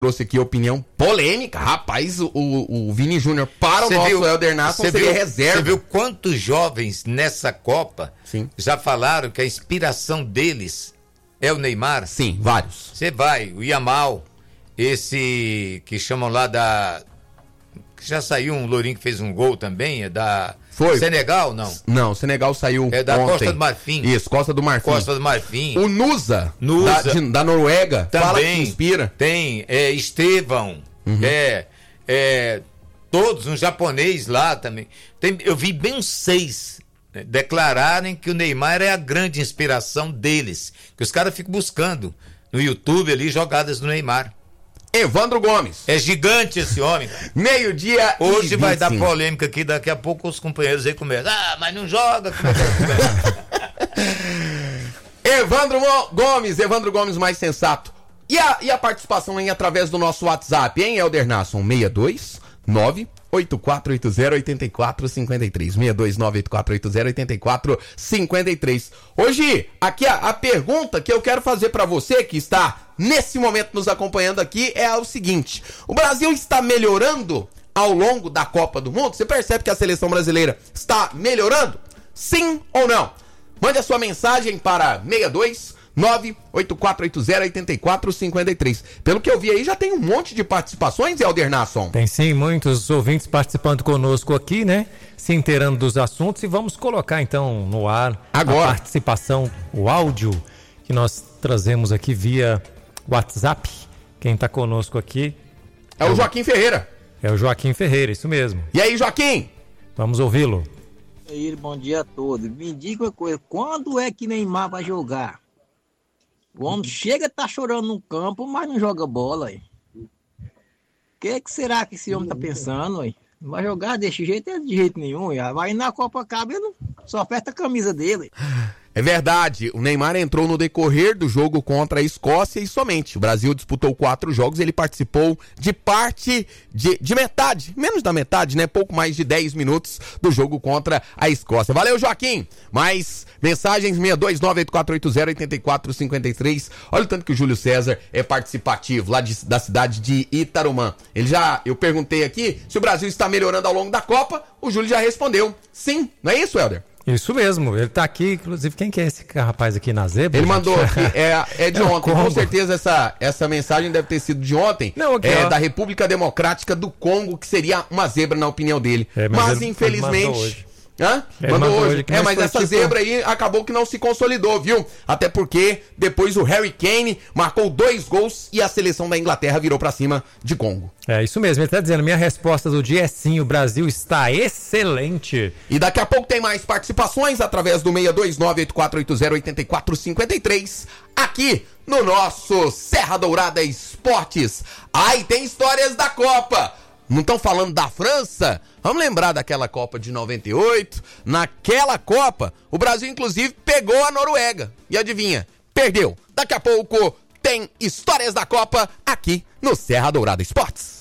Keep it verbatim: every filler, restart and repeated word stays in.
trouxe aqui opinião polêmica. Rapaz, o, o Vini Júnior para cê o nosso viu, Helder Nasson seria viu, reserva. Você viu quantos jovens nessa Copa Sim. já falaram que a inspiração deles é o Neymar? Sim, vários. Você vai, o Yamal, esse que chamam lá da... Já saiu um lourinho que fez um gol também, é da... Foi. Senegal, não? Não, Senegal saiu É da ontem. Costa do Marfim. Isso, Costa do Marfim. Costa do Marfim. O Nusa, Nusa. Da, de, da Noruega, também fala que inspira. Tem, é, Estevão, uhum. é, é, todos, um japonês lá também. Tem, eu vi bem uns seis né, declararem que o Neymar é a grande inspiração deles. Que os caras ficam buscando no YouTube ali jogadas do Neymar. Evandro Gomes. É gigante esse homem. Meio-dia e Hoje vai vinte e cinco. dar polêmica aqui, daqui a pouco os companheiros aí começam. Ah, mas não joga. Como é que é? Evandro Gomes, Evandro Gomes mais sensato. E a, e a participação aí através do nosso WhatsApp, hein, Helder Nasson? seis dois nove oito quatro oito zero oito quatro cinco três. seis dois nove oito quatro oito zero oito quatro cinco três. Hoje, aqui a, a pergunta que eu quero fazer pra você que está nesse momento nos acompanhando aqui é o seguinte: o Brasil está melhorando ao longo da Copa do Mundo? Você percebe que a seleção brasileira está melhorando? Sim ou não? Mande a sua mensagem para seis dois nove oito quatro oito zero oito quatro cinco três. Pelo que eu vi aí, já tem um monte de participações, Helder Nasson. Tem sim, muitos ouvintes participando conosco aqui, né? Se inteirando dos assuntos, e vamos colocar então no ar agora a participação, o áudio que nós trazemos aqui via WhatsApp. Quem está conosco aqui é, é o Joaquim Ferreira. É o Joaquim Ferreira, isso mesmo. E aí, Joaquim? Vamos ouvi-lo. E aí, bom dia a todos. Me diga uma coisa, quando é que Neymar vai jogar? O homem chega a estar tá chorando no campo, mas não joga bola. O que, que será que esse homem tá pensando? Aí? Não vai jogar desse jeito, é de jeito nenhum. Vai na Copa Acaba, ele só aperta a camisa dele. É verdade, o Neymar entrou no decorrer do jogo contra a Escócia e somente. O Brasil disputou quatro jogos, ele participou de parte de, de metade, menos da metade, né? Pouco mais de dez minutos do jogo contra a Escócia. Valeu, Joaquim! Mais mensagens, seis dois nove oito quatro oito zero oito quatro cinco três. Olha o tanto que o Júlio César é participativo, lá de, da cidade de Itarumã. Ele já, eu perguntei aqui se o Brasil está melhorando ao longo da Copa, o Júlio já respondeu. Sim, não é isso, Helder? Isso mesmo, ele tá aqui, inclusive, quem que é esse rapaz aqui na zebra? Ele gente? mandou aqui, é, é de é ontem, com certeza essa, essa mensagem deve ter sido de ontem, Não, okay, é ó. da República Democrática do Congo, que seria uma zebra na opinião dele, é, mas, mas ele, infelizmente... Ele hoje. Hã? Ele mandou, mandou hoje, hoje é, mas essa tipo... zebra aí acabou que não se consolidou, viu? Até porque depois o Harry Kane marcou dois gols e a seleção da Inglaterra virou pra cima de Congo. É isso mesmo, ele tá dizendo, minha resposta do dia é sim, o Brasil está excelente. E daqui a pouco tem mais participações através do seis dois nove oito quatro oito zero oito quatro cinco três, aqui no nosso Serra Dourada Esportes. Ai, tem histórias da Copa. Não estão falando da França? Vamos lembrar daquela Copa de noventa e oito. Naquela Copa, o Brasil, inclusive, pegou a Noruega. E adivinha? Perdeu. Daqui a pouco tem histórias da Copa aqui no Serra Dourada Esportes.